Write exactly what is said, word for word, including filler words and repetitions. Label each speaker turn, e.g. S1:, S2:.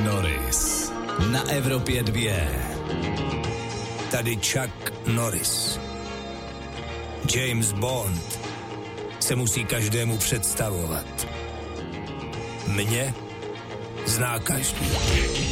S1: Norris na Evropě dva.
S2: Tady Chuck Norris. James Bond se musí každému představovat. Mě zná každý.